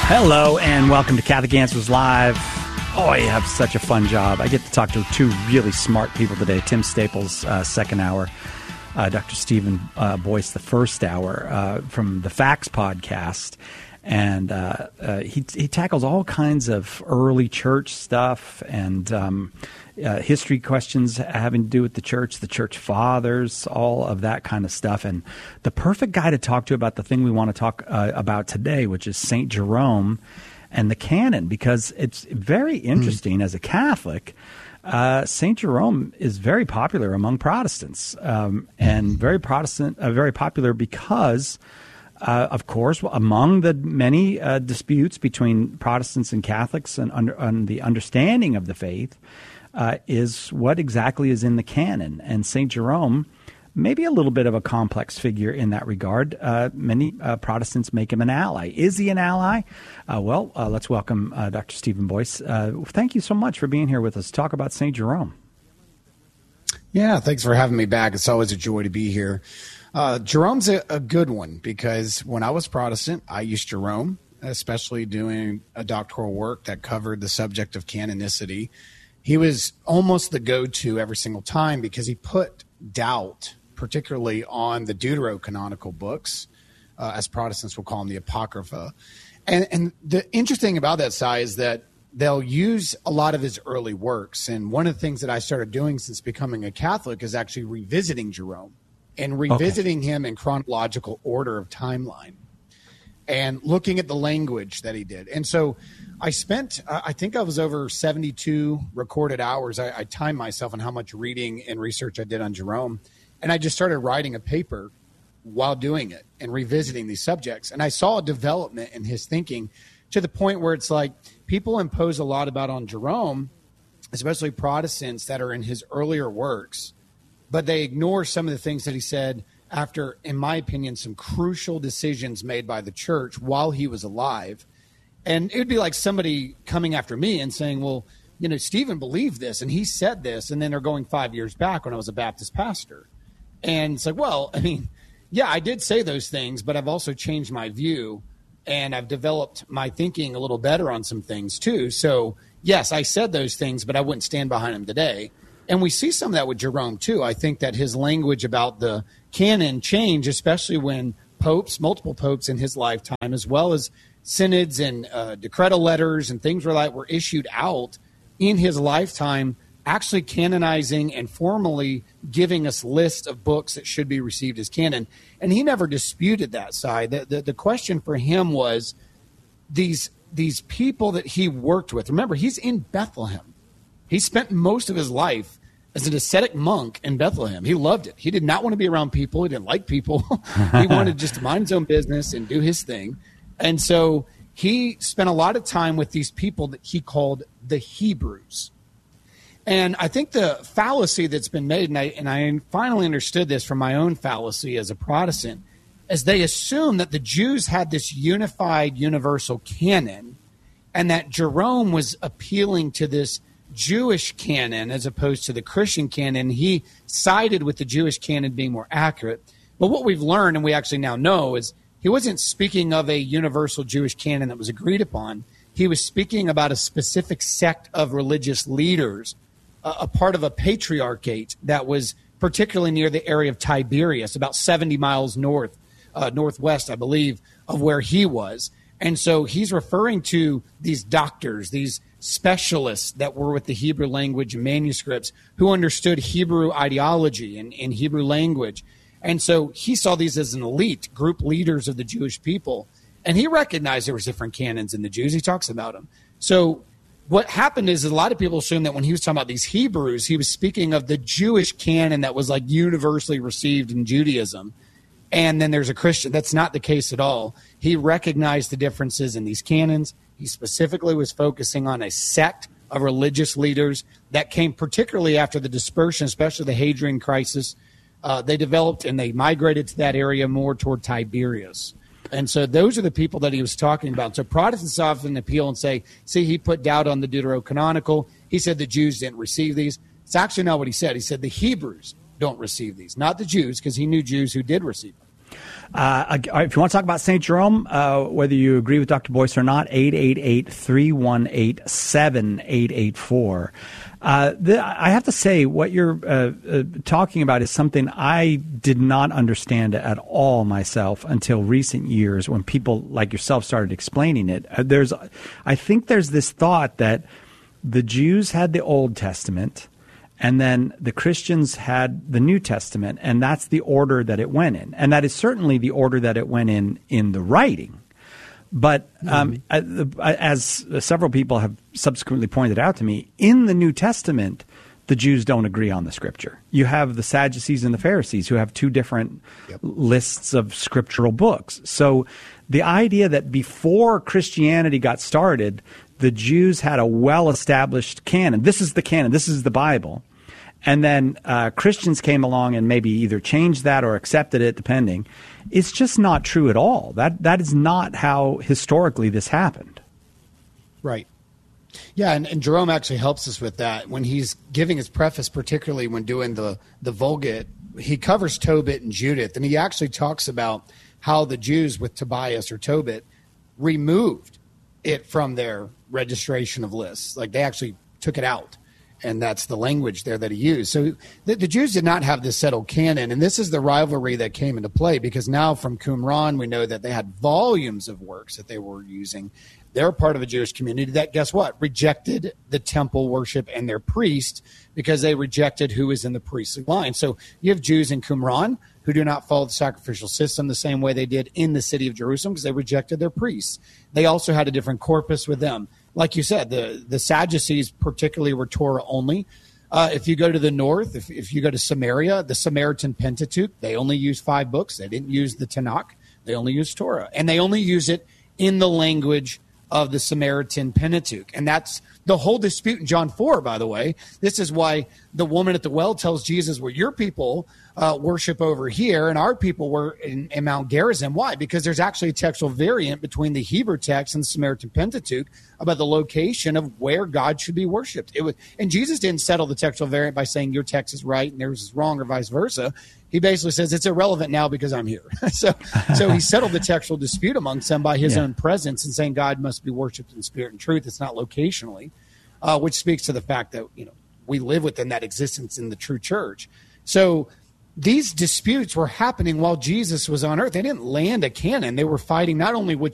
Hello and welcome to Catholic Answers Live. Oh, I have such a fun job. I get to talk to two really smart people today. Tim Staples, second hour. Dr. Stephen Boyce, the first hour, from the Facts podcast. And he tackles all kinds of early church stuff and history questions having to do with the church fathers, all of that kind of stuff. And the perfect guy to talk to about the thing we want to talk about today, which is St. Jerome and the canon, because it's very interesting as a Catholic. St. Jerome is very popular among Protestants, and very popular because, of course, among the many disputes between Protestants and Catholics and on the understanding of the faith, is what exactly is in the canon. And St. Jerome may be a little bit of a complex figure in that regard. Many Protestants make him an ally. Is he an ally? Let's welcome Dr. Stephen Boyce. Thank you so much for being here with us to talk about St. Jerome. Yeah, thanks for having me back. It's always a joy to be here. Jerome's a good one because when I was Protestant, I used Jerome, especially doing a doctoral work that covered the subject of canonicity. He was almost the go-to every single time because he put doubt, particularly on the deuterocanonical books, as Protestants will call them, the Apocrypha. And the interesting about that, Si, is that they'll use a lot of his early works. And one of the things that I started doing since becoming a Catholic is actually revisiting Jerome and revisiting him in chronological order of timeline and looking at the language that he did. And so I spent, I think I was over 72 recorded hours. I timed myself on how much reading and research I did on Jerome. And I just started writing a paper while doing it and revisiting these subjects. And I saw a development in his thinking to the point where it's like people impose a lot about on Jerome, especially Protestants that are in his earlier works, but they ignore some of the things that he said after, in my opinion, some crucial decisions made by the church while he was alive. And it would be like somebody coming after me and saying, well, you know, Stephen believed this and he said this. And then they're going 5 years back when I was a Baptist pastor. And it's like, well, I mean, yeah, I did say those things, but I've also changed my view and I've developed my thinking a little better on some things too. So yes, I said those things, but I wouldn't stand behind them today. And we see some of that with Jerome too. I think that his language about the canon changed, especially when popes, multiple popes in his lifetime, as well as synods and decretal letters and things were issued out in his lifetime, actually canonizing and formally giving us lists of books that should be received as canon. And he never disputed that side. The question for him was these people that he worked with. Remember, he's in Bethlehem. He spent most of his life as an ascetic monk in Bethlehem. He loved it. He did not want to be around people. He didn't like people. He wanted just to mind his own business and do his thing. And so he spent a lot of time with these people that he called the Hebrews. And I think the fallacy that's been made, and I finally understood this from my own fallacy as a Protestant, is they assume that the Jews had this unified universal canon and that Jerome was appealing to this Jewish canon as opposed to the Christian canon. He sided with the Jewish canon being more accurate. But what we've learned, and we actually now know, is he wasn't speaking of a universal Jewish canon that was agreed upon. He was speaking about a specific sect of religious leaders, a part of a patriarchate that was particularly near the area of Tiberias, about 70 miles northwest, I believe, of where he was. And so he's referring to these doctors, these specialists that were with the Hebrew language and manuscripts who understood Hebrew ideology and Hebrew language. And so he saw these as an elite group leaders of the Jewish people. And he recognized there was different canons in the Jews. He talks about them. So what happened is a lot of people assume that when he was talking about these Hebrews, he was speaking of the Jewish canon that was like universally received in Judaism. And then there's a Christian. That's not the case at all. He recognized the differences in these canons. He specifically was focusing on a sect of religious leaders that came particularly after the dispersion, especially the Hadrian crisis. They developed and they migrated to that area more toward Tiberias. And so those are the people that he was talking about. So Protestants often appeal and say, see, he put doubt on the Deuterocanonical. He said the Jews didn't receive these. It's actually not what he said. He said the Hebrews don't receive these, not the Jews, because he knew Jews who did receive them. If you want to talk about St. Jerome, whether you agree with Dr. Boyce or not, 888-318-7884. I have to say, what you're talking about is something I did not understand at all myself until recent years when people like yourself started explaining it. I think there's this thought that the Jews had the Old Testament, and then the Christians had the New Testament, and that's the order that it went in. And that is certainly the order that it went in the writing. But as several people have subsequently pointed out to me, in the New Testament, the Jews don't agree on the Scripture. You have the Sadducees and the Pharisees who have two different lists of scriptural books. So the idea that before Christianity got started, the Jews had a well-established canon. This is the canon. This is the Bible. And then Christians came along and maybe either changed that or accepted it, depending. It's just not true at all. That is not how historically this happened. Right. Yeah, and Jerome actually helps us with that. When he's giving his preface, particularly when doing the Vulgate, he covers Tobit and Judith, and he actually talks about how the Jews with Tobias or Tobit removed it from their registration of lists. Like they actually took it out. And that's the language there that he used. So the Jews did not have this settled canon. And this is the rivalry that came into play, because now from Qumran, we know that they had volumes of works that they were using. They're part of a Jewish community that, guess what, rejected the temple worship and their priest because they rejected who is in the priestly line. So you have Jews in Qumran who do not follow the sacrificial system the same way they did in the city of Jerusalem because they rejected their priests. They also had a different corpus with them. Like you said, the Sadducees particularly were Torah only. If you go to the north, if you go to Samaria, the Samaritan Pentateuch, they only use 5 books. They didn't use the Tanakh. They only use Torah. And they only use it in the language of the Samaritan Pentateuch. And that's the whole dispute in John 4, by the way. This is why the woman at the well tells Jesus, well, your people worship over here and our people were in Mount Gerizim. Why? Because there's actually a textual variant between the Hebrew text and the Samaritan Pentateuch about the location of where God should be worshipped. And Jesus didn't settle the textual variant by saying your text is right and theirs is wrong or vice versa. He basically says it's irrelevant now because I'm here. So he settled the textual dispute amongst them by his own presence and saying God must be worshipped in spirit and truth. It's not locationally, which speaks to the fact that we live within that existence in the true church. So these disputes were happening while Jesus was on earth. They didn't land a canon. They were fighting not only which